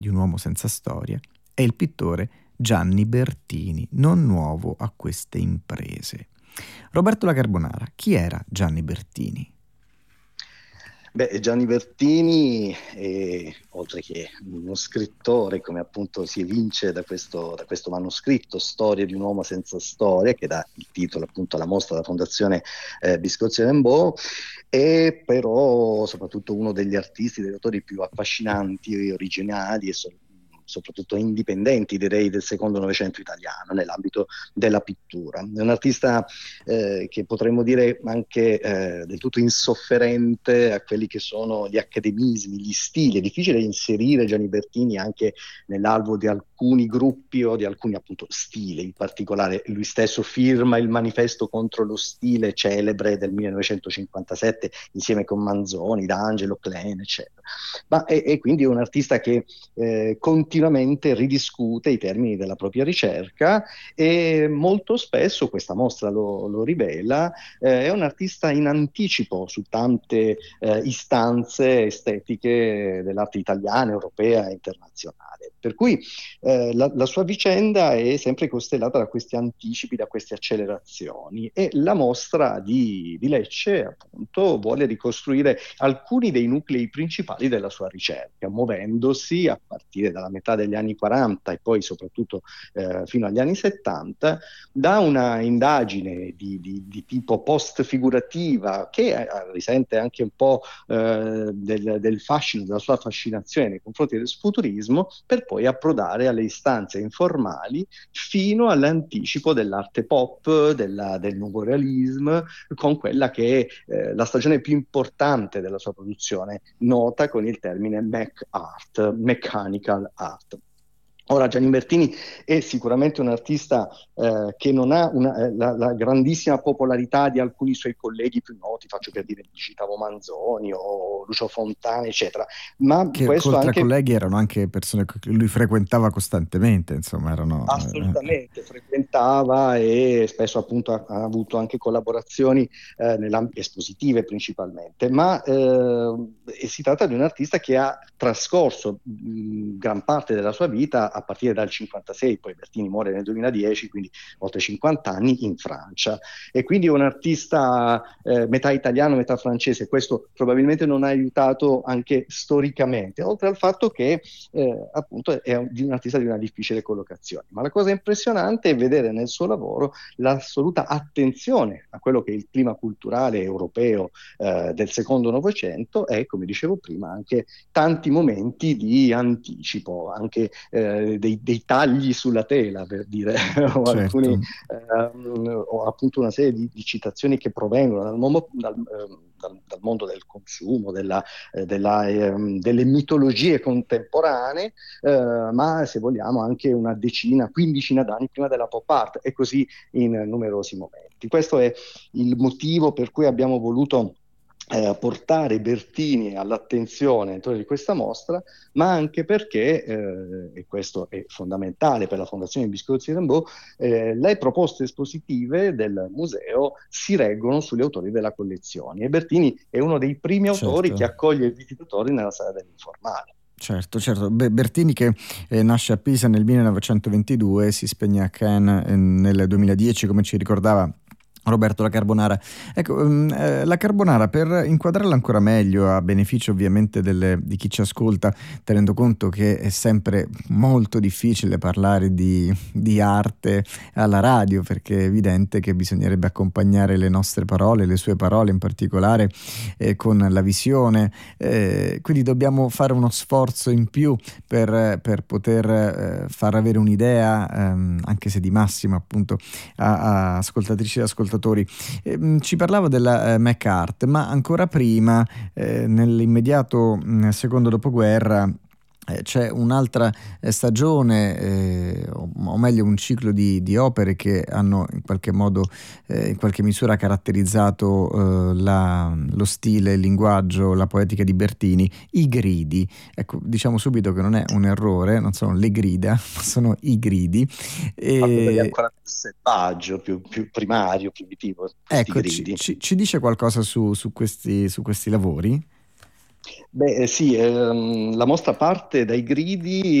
di un uomo senza storia è il pittore Gianni Bertini, non nuovo a queste imprese. Roberto La Carbonara, chi era Gianni Bertini? Gianni Bertini, oltre che uno scrittore, come appunto si evince da questo manoscritto, Storia di un uomo senza storia, che dà il titolo appunto alla mostra della Fondazione Biscozzi e Rimbaud, è però soprattutto uno degli artisti, degli autori più affascinanti, originali e soprattutto indipendenti, direi, del secondo Novecento italiano nell'ambito della pittura. È un artista che potremmo dire anche del tutto insofferente a quelli che sono gli accademismi, gli stili. È difficile inserire Gianni Bertini anche nell'alveo di alcuni gruppi o di alcuni appunto stili. In particolare lui stesso firma il manifesto contro lo stile celebre del 1957 insieme con Manzoni, D'Angelo, Klein, eccetera. Ma è quindi un artista che continuamente ridiscute i termini della propria ricerca e molto spesso, questa mostra lo rivela, è un artista in anticipo su tante istanze estetiche dell'arte italiana, europea e internazionale. Per cui la sua vicenda è sempre costellata da questi anticipi, da queste accelerazioni, e la mostra di Lecce appunto vuole ricostruire alcuni dei nuclei principali della sua ricerca, muovendosi a partire dalla metà degli anni 40 e poi soprattutto fino agli anni 70 da una indagine di tipo post-figurativa che risente anche un po' del fascino, della sua fascinazione nei confronti del futurismo, per poi approdare alle istanze informali fino all'anticipo dell'arte pop, del nuovo realismo, con quella che è la stagione più importante della sua produzione, nota con il termine Mac Art, Mechanical Art. Ora, Gianni Bertini è sicuramente un artista che non ha la grandissima popolarità di alcuni suoi colleghi più noti, faccio per dire, citavo Manzoni o Lucio Fontana, eccetera, ma Che questo oltre a anche... colleghi erano anche persone che lui frequentava costantemente, insomma, erano... Assolutamente, frequentava e spesso appunto ha avuto anche collaborazioni nell'ambito espositive principalmente, ma si tratta di un artista che ha trascorso gran parte della sua vita a partire dal 56, poi Bertini muore nel 2010, quindi oltre 50 anni in Francia, e quindi è un artista metà italiano, metà francese. Questo probabilmente non ha aiutato anche storicamente, oltre al fatto che appunto è un artista di una difficile collocazione. Ma la cosa impressionante è vedere nel suo lavoro l'assoluta attenzione a quello che è il clima culturale europeo del secondo Novecento e, come dicevo prima, anche tanti momenti di anticipo, anche dei tagli sulla tela, per dire, Certo. o appunto una serie di citazioni che provengono dal mondo del consumo, delle mitologie contemporanee, ma se vogliamo anche una decina, quindicina d'anni prima della pop art, e così in numerosi momenti. Questo è il motivo per cui abbiamo voluto portare Bertini all'attenzione intorno di questa mostra, ma anche perché, e questo è fondamentale per la Fondazione Biscozzi e Rimbaud, le proposte espositive del museo si reggono sugli autori della collezione, e Bertini è uno dei primi autori che Certo. accoglie i visitatori nella sala dell'informale. Certo, certo. Bertini che nasce a Pisa nel 1922 e si spegne a Cannes nel 2010, come ci ricordava Roberto La Carbonara. Ecco, La Carbonara, per inquadrarla ancora meglio, a beneficio ovviamente di chi ci ascolta, tenendo conto che è sempre molto difficile parlare di arte alla radio, perché è evidente che bisognerebbe accompagnare le nostre parole, le sue parole in particolare, con la visione, quindi dobbiamo fare uno sforzo in più per poter far avere un'idea, anche se di massima appunto, a ascoltatrici e ascoltatori. Ci parlava della Mac Art, ma ancora prima, nell'immediato secondo dopoguerra, c'è un'altra stagione, o meglio un ciclo di opere che hanno in qualche modo, in qualche misura caratterizzato lo stile, il linguaggio, la poetica di Bertini, i gridi. Ecco, diciamo subito che non è un errore, non sono le grida, ma sono i gridi. Qualcosa di ancora più selvaggio, più primario, primitivo, questi Ecco, gridi. ci dice qualcosa su questi lavori? Beh, sì, la mostra parte dai gridi